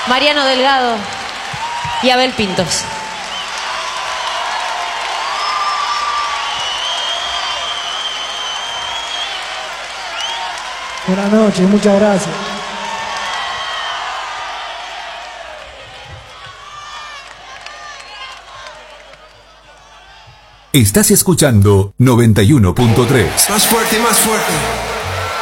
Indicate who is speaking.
Speaker 1: Mariano Delgado y Abel Pintos.
Speaker 2: Buenas noches, muchas gracias.
Speaker 3: Estás escuchando 91.3.
Speaker 4: Más fuerte, más fuerte.